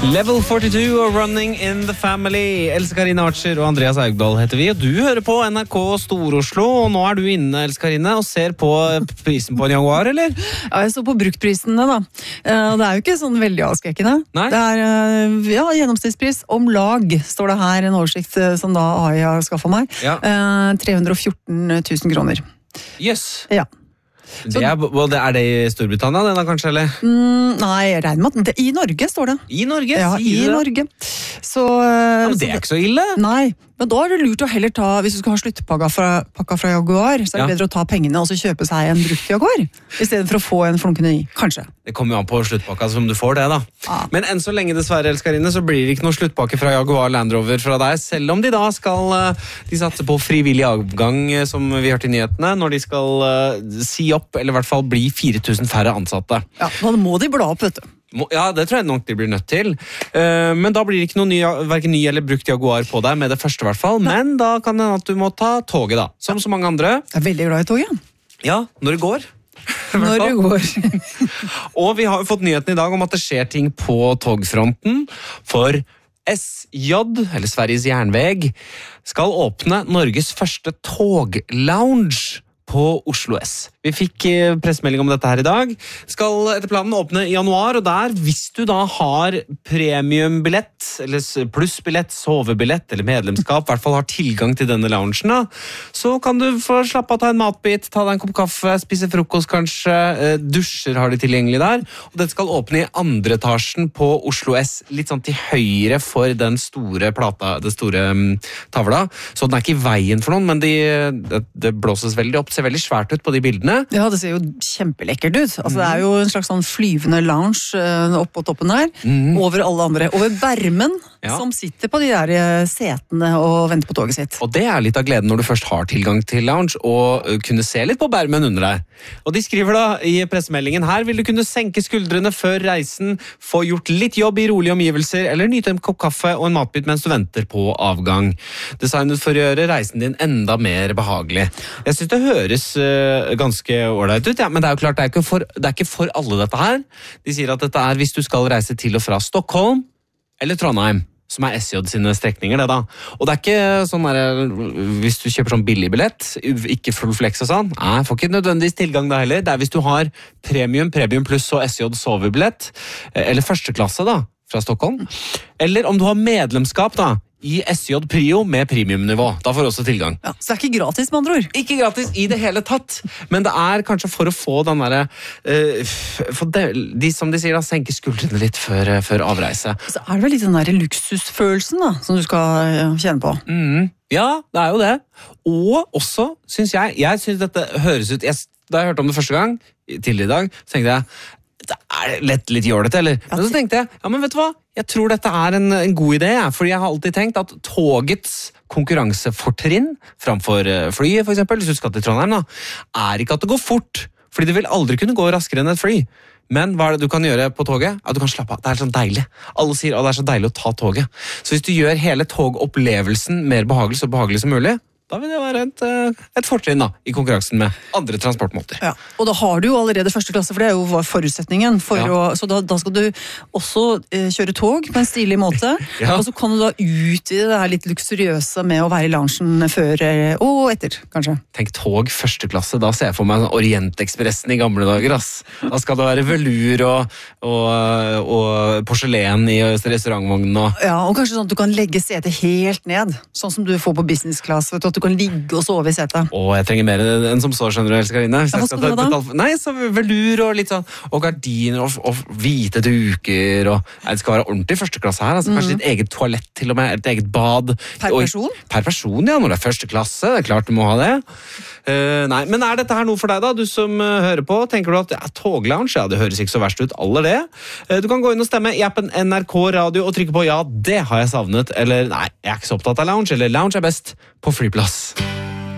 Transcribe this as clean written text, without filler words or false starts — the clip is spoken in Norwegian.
Level 42 og Running in the Family. Else Karine Archer og Andreas Augdal heter vi, og du hører på NRK Stor-Oslo, og nå du inne, Else Karine, og ser på prisen på en Jaguar, eller? Ja, jeg står på bruktprisene da. Det jo ikke sånn veldig avskrekkende. Nei? Det gjennomsnittspris om lag, står det her, en oversikt som da AI har skaffet meg. Ja. 314 000 kroner. Yes. Ja. Det det i Storbritannia, den da kanskje, eller? Nei, jeg regner med at i Norge står det. I Norge? Ja, i det? Norge. Så, Ja, men det ikke så ille. Nei, men da det lurt å heller ta, hvis du skal ha sluttpakka fra Jaguar, så det bedre å ta pengene og så kjøpe seg en brukt Jaguar, i stedet for å få en flunkende ny, kanskje. Det kommer jo an på sluttpakka som du får det da. Ja. Men enn så lenge dessverre, Else Karine, så blir det ikke noe sluttpakke fra Jaguar Land Rover fra deg, selv om de da skal de satse på frivillig avgang, som vi hørte i nyhetene, når de skal si opp, eller i hvert fall bli 4000 færre ansatte. Ja, da må de bla opp, vet du. Ja, det tror jeg nok de blir nødt til. Men da blir det ikke noe hverken ny eller brukt Jaguar på deg med det første i hvert fall. Men da kan det at du må ta toget da, som så mange andre. Jeg veldig glad i toget. Ja, når det går. Når det går. Og vi har jo fått nyheten i dag om at det skjer ting på togfronten, for SJ, eller Sveriges Jernveg, skal åpne Norges første toglounge på Oslo S. Vi fikk pressemelding om dette her i dag. Skal etter planen åpne i januar, og der, hvis du da har premiumbillett, eller plussbillett, sovebillett eller medlemskap, i hvert fall har tilgang til denne loungen, da, så kan du få slappe av, ta en matbit, ta deg en kopp kaffe, spise frokost kanskje, dusjer har de tilgjengelig der, og det skal åpne i andre etasjen på Oslo S, litt sånn til høyre for den store plata, det store tavla, så den ikke i veien for noen, men det blåses veldig opp, ser veldig svært ut på de bildene. Ja, det ser jo kjempelekkert ut. Altså, det jo en slags sånn flyvende lounge oppå toppen der, over alle andre. Over bermen, som sitter på de der setene og venter på toget sitt. Og det litt av gleden når du først har tilgang til lounge, og kunne se litt på bermen under deg. Og de skriver da i pressemeldingen, her vil du kunne senke skuldrene før reisen, få gjort litt jobb i rolige omgivelser, eller nyte en kopp kaffe og en matbit mens du venter på avgang. Designet for å gjøre reisen din enda mer behagelig. Jeg synes det høres ganske ordentlig ut, ja, men det jo klart, det ikke for alle dette her. De sier at dette hvis du skal reise til og fra Stockholm eller Trondheim, som SJ sine strekninger, det da. Og det ikke sånn der, hvis du kjøper sånn billig billett, ikke full flex og sånn, får ikke nødvendigvis tilgang da heller. Det hvis du har premium pluss og SJ sovebillett, eller første klasse da, fra Stockholm, eller om du har medlemskap da, i SJ Prio med premiumnivå. Da får du også tilgang. Ja, så det ikke gratis med andre ord? Ikke gratis i det hele tatt, men det kanskje for å få den der, som de sier da, senke skuldrene litt før avreise. Så det vel litt den der luksusfølelsen da, som du skal kjenne på. Ja, det jo det. Og også, synes jeg synes dette høres ut, da jeg hørte om det første gang, tidligere i dag, så tenkte jeg, det litt jålete, eller? Men så tenkte jeg, ja, men vet du hva? Jeg tror dette en god idé, fordi jeg har alltid tenkt at togets konkurransefortrinn framfor flyet, for eksempel, hvis du skal til Trondheim, da, ikke at det går fort, fordi det vil aldri kunne gå raskere enn et fly. Men hva det du kan gjøre på toget? Ja, du kan slappe av. Det sånn deilig. Alle sier at det så deilig å ta toget. Så hvis du gjør hele togopplevelsen mer behagelig, så behagelig som mulig, da vil det være et fortrinn da, i konkurransen med andre transportmåter. Ja. Og da har du jo allerede første klasse, for det jo forutsetningen. Så da skal du også kjøre tog på en stilig måte, og så kan du da utvide det her litt luksuriøse med å være i loungen før og etter, kanskje. Tenk tog første klasse, da ser jeg for meg Orientekspressen i gamle dager, ass. Da skal det være velur og porselen i restaurantvognen. Ja, og kanskje sånn at du kan legge setet helt ned, sånn som du får på business class, vet du, at du kan ligge og sove i setet. Jeg trenger mer enn som så, skjønner du, Else Karine. Hva skal du ha da? Nei, så velur og litt sånn, og gardiner og hvite duker, og det skal være ordentlig første klasse her, altså kanskje ditt eget toalett til og med, et eget bad. Per person? Per person, ja, når det første klasse, det klart du må ha det. Nei, men dette her noe for deg da, du som hører på? Tenker du at toglounge, ja, det høres ikke så verst ut, aller det. Du kan gå inn og stemme i appen NRK Radio og trykke på ja, det har jeg savnet, eller nei, jeg ikke så opptatt av lounge, eller lounge best på flyplass.